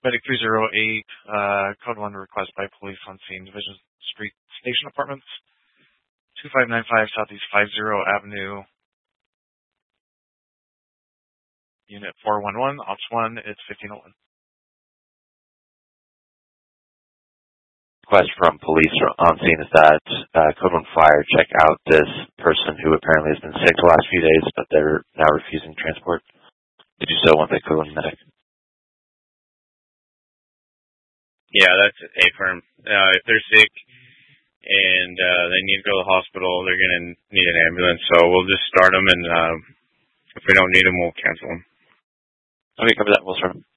Medic 308, code 1 request by police on scene, Division Street Station Apartments, 2595 Southeast 50 Avenue, Unit 411, Ops 1, it's 1501. Request from police on scene is that code 1 fire, check out this person who apparently has been sick the last few days, but they're now refusing transport. Did you still want the code 1 medic? Yeah, that's affirm. If they're sick and they need to go to the hospital, they're going to need an ambulance. So we'll just start them, and if we don't need them, we'll cancel them. Okay, cover that. We'll start them.